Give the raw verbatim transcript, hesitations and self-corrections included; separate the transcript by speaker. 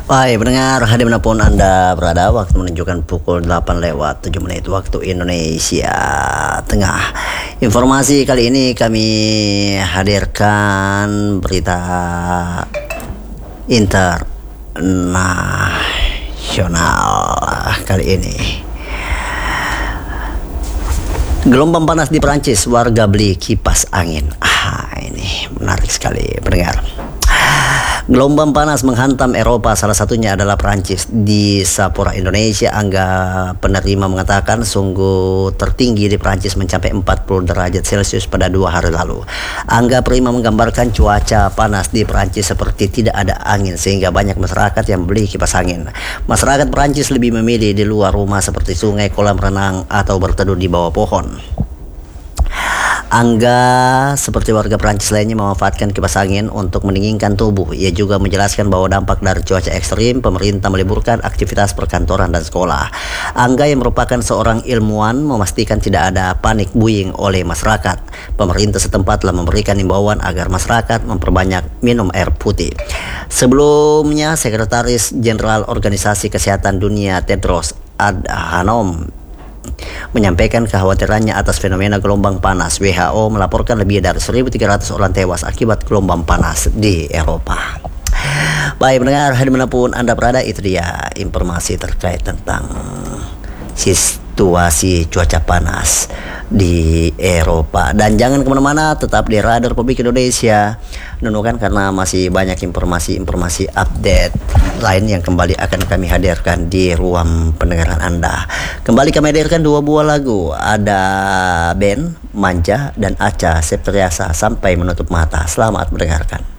Speaker 1: Baik, pendengar, hadir dimanapun Anda berada, waktu menunjukkan pukul delapan lewat tujuh menit waktu Indonesia Tengah. Informasi kali ini kami hadirkan berita internasional kali ini. Gelombang panas di Perancis, warga beli kipas angin. Ah, ini menarik sekali, pendengar. Gelombang panas menghantam Eropa, salah satunya adalah Perancis. Di Sapora Indonesia, angka penerima mengatakan sungguh tertinggi di Perancis mencapai empat puluh derajat Celcius pada dua hari lalu. Angga Prima menggambarkan cuaca panas di Perancis seperti tidak ada angin, sehingga banyak masyarakat yang beli kipas angin. Masyarakat Perancis lebih memilih di luar rumah seperti sungai, kolam renang, atau berteduh di bawah pohon. Angga seperti warga Perancis lainnya memanfaatkan kipas angin untuk mendinginkan tubuh. Ia juga menjelaskan bahwa dampak dari cuaca ekstrim, pemerintah meliburkan aktivitas perkantoran dan sekolah. Angga yang merupakan seorang ilmuwan memastikan tidak ada panik buying oleh masyarakat. Pemerintah setempat telah memberikan imbauan agar masyarakat memperbanyak minum air putih. Sebelumnya, Sekretaris Jenderal Organisasi Kesehatan Dunia Tedros Adhanom menyampaikan kekhawatirannya atas fenomena gelombang panas. W H O melaporkan lebih dari seribu tiga ratus orang tewas akibat gelombang panas di Eropa. Baik, pendengar, dimanapun Anda berada, itu dia informasi terkait tentang situasi cuaca panas di Eropa. Dan jangan kemana-mana, tetap di Radar Republik Indonesia Nunukan, karena masih banyak informasi-informasi update lain yang kembali akan kami hadirkan di ruang pendengaran Anda. Kembali kami hadirkan dua buah lagu, ada band Manja dan Acha Septriasa, Sampai Menutup Mata. Selamat mendengarkan.